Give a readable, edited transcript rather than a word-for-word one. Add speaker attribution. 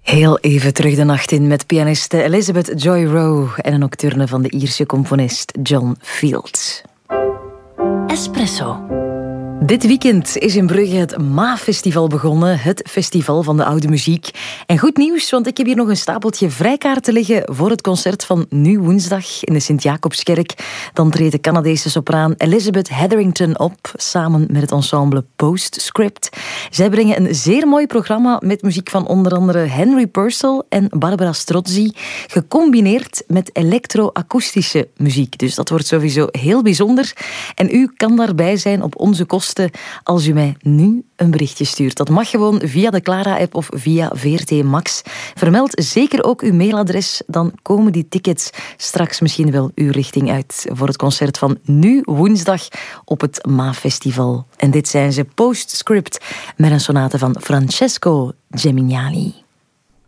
Speaker 1: Heel even terug de nacht in met pianiste Elizabeth Joy Rowe en een nocturne van de Ierse componist John Fields. Espresso. Dit weekend is in Brugge het MA-festival begonnen, het festival van de oude muziek. En goed nieuws, want ik heb hier nog een stapeltje vrijkaarten liggen voor het concert van nu woensdag in de Sint-Jacobskerk. Dan treedt de Canadese sopraan Elizabeth Hetherington op, samen met het ensemble Postscript. Zij brengen een zeer mooi programma met muziek van onder andere Henry Purcell en Barbara Strozzi, gecombineerd met elektro-akoestische muziek. Dus dat wordt sowieso heel bijzonder. En u kan daarbij zijn op onze kosten als u mij nu een berichtje stuurt. Dat mag gewoon via de Clara-app of via VRT Max. Vermeld zeker ook uw mailadres, dan komen die tickets straks misschien wel uw richting uit voor het concert van nu woensdag op het MA-festival. En dit zijn ze Postscript met een sonate van Francesco Gemignani.